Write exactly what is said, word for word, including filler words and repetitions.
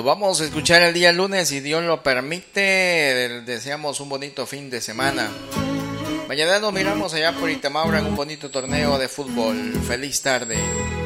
Nos vamos a escuchar el día lunes, si Dios lo permite. Deseamos un bonito fin de semana. Mañana nos miramos allá por Itamaura en un bonito torneo de fútbol. Feliz tarde.